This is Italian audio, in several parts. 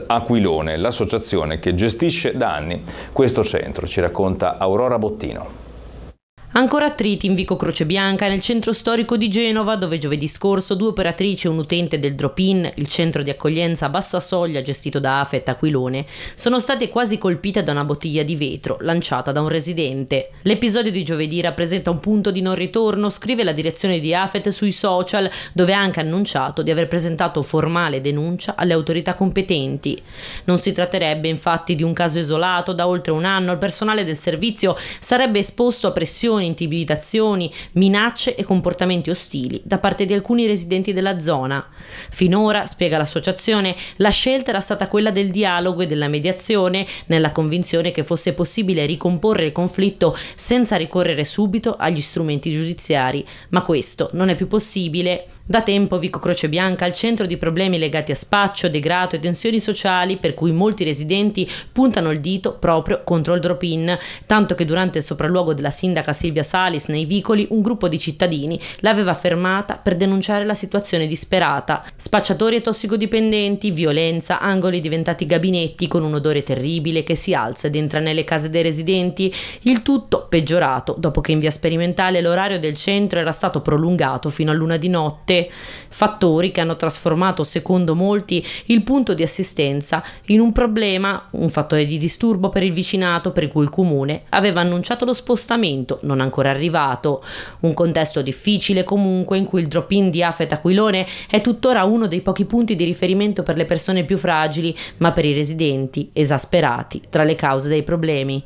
Aquilone, l'associazione che gestisce da anni questo centro, ci racconta Aurora Bottino. Ancora attriti in Vico Crocebianca, nel centro storico di Genova, dove giovedì scorso 2 operatrici e un utente del drop-in, il centro di accoglienza a bassa soglia gestito da AFET Aquilone, sono state quasi colpite da una bottiglia di vetro lanciata da un residente. L'episodio di giovedì rappresenta un punto di non ritorno, scrive la direzione di AFET sui social, dove ha anche annunciato di aver presentato formale denuncia alle autorità competenti. Non si tratterebbe infatti di un caso isolato. Da oltre un anno il personale del servizio sarebbe esposto a pressioni, intimidazioni, minacce e comportamenti ostili da parte di alcuni residenti della zona. Finora, spiega l'associazione, la scelta era stata quella del dialogo e della mediazione, nella convinzione che fosse possibile ricomporre il conflitto senza ricorrere subito agli strumenti giudiziari, ma questo non è più possibile. Da tempo Vico Crocebianca è al centro di problemi legati a spaccio, degrado e tensioni sociali, per cui molti residenti puntano il dito proprio contro il drop-in, tanto che durante il sopralluogo della sindaca Silvia Salis nei vicoli un gruppo di cittadini l'aveva fermata per denunciare la situazione disperata. Spacciatori e tossicodipendenti, violenza, angoli diventati gabinetti con un odore terribile che si alza ed entra nelle case dei residenti, il tutto peggiorato dopo che in via sperimentale l'orario del centro era stato prolungato fino a luna di notte. Fattori che hanno trasformato, secondo molti, il punto di assistenza in un problema, un fattore di disturbo per il vicinato, per cui il comune aveva annunciato lo spostamento, non ancora arrivato. Un contesto difficile comunque, in cui il drop-in di AFET Aquilone è tuttora uno dei pochi punti di riferimento per le persone più fragili, ma per i residenti esasperati tra le cause dei problemi.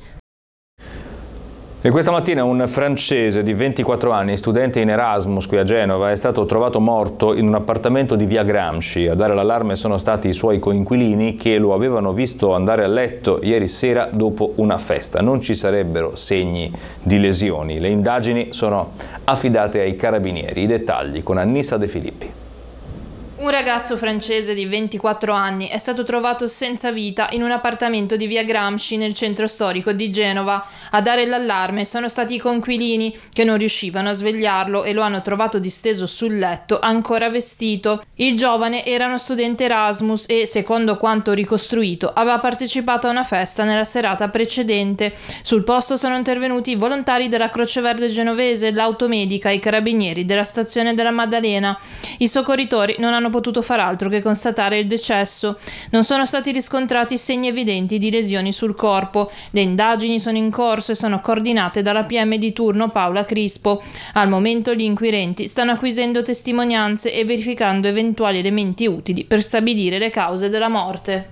E questa mattina un francese di 24 anni, studente in Erasmus qui a Genova, è stato trovato morto in un appartamento di via Gramsci. A dare l'allarme sono stati i suoi coinquilini, che lo avevano visto andare a letto ieri sera dopo una festa. Non ci sarebbero segni di lesioni. Le indagini sono affidate ai carabinieri. I dettagli con Annissa De Filippi. Un ragazzo francese di 24 anni è stato trovato senza vita in un appartamento di via Gramsci nel centro storico di Genova. A dare l'allarme sono stati i coinquilini, che non riuscivano a svegliarlo e lo hanno trovato disteso sul letto, ancora vestito. Il giovane era uno studente Erasmus e, secondo quanto ricostruito, aveva partecipato a una festa nella serata precedente. Sul posto sono intervenuti i volontari della Croce Verde genovese, l'automedica e i carabinieri della stazione della Maddalena. I soccorritori non hanno potuto far altro che constatare il decesso. Non sono stati riscontrati segni evidenti di lesioni sul corpo. Le indagini sono in corso e sono coordinate dalla PM di turno Paola Crispo. Al momento gli inquirenti stanno acquisendo testimonianze e verificando eventuali elementi utili per stabilire le cause della morte.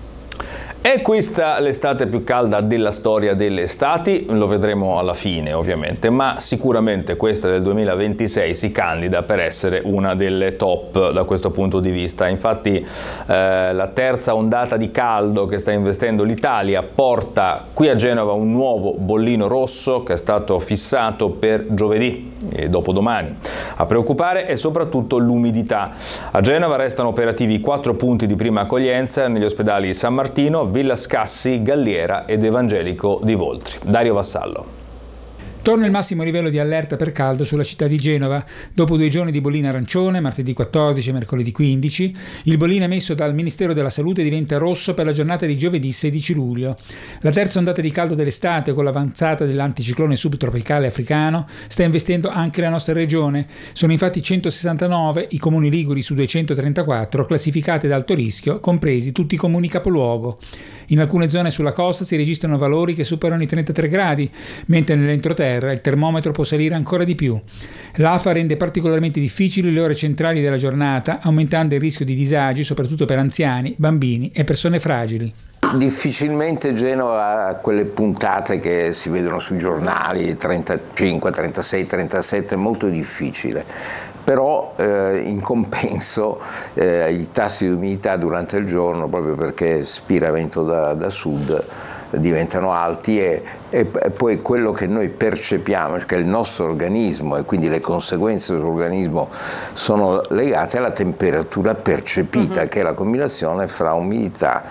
È questa l'estate più calda della storia delle estati? Lo vedremo alla fine ovviamente, ma sicuramente questa del 2026 si candida per essere una delle top da questo punto di vista. Infatti la terza ondata di caldo che sta investendo l'Italia porta qui a Genova un nuovo bollino rosso che è stato fissato per giovedì e dopodomani. A preoccupare è soprattutto l'umidità. A Genova restano operativi 4 punti di prima accoglienza negli ospedali San Martino, Villa Scassi, Galliera ed Evangelico di Voltri. Dario Vassallo. Torna il massimo livello di allerta per caldo sulla città di Genova. Dopo 2 giorni di bollino arancione, martedì 14 e mercoledì 15, il bollino emesso dal Ministero della Salute diventa rosso per la giornata di giovedì 16 luglio. La terza ondata di caldo dell'estate, con l'avanzata dell'anticiclone subtropicale africano, sta investendo anche la nostra regione. Sono infatti 169 i comuni liguri su 234 classificati ad alto rischio, compresi tutti i comuni capoluogo. In alcune zone sulla costa si registrano valori che superano i 33 gradi, mentre nell'entroterra il termometro può salire ancora di più. L'AFA rende particolarmente difficili le ore centrali della giornata, aumentando il rischio di disagi soprattutto per anziani, bambini e persone fragili. Difficilmente Genova ha quelle puntate che si vedono sui giornali, 35, 36, 37, è molto difficile. Però in compenso i tassi di umidità durante il giorno, proprio perché spira vento da sud, diventano alti e poi quello che noi percepiamo, che il nostro organismo e quindi le conseguenze dell'organismo sono legate alla temperatura percepita, che è la combinazione fra umidità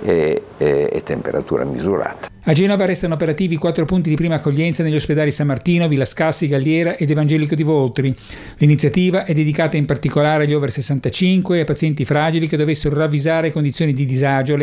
e temperatura misurata. A Genova restano operativi 4 punti di prima accoglienza negli ospedali San Martino, Villa Scassi, Galliera ed Evangelico di Voltri. L'iniziativa è dedicata in particolare agli over 65 e ai pazienti fragili che dovessero ravvisare condizioni di disagio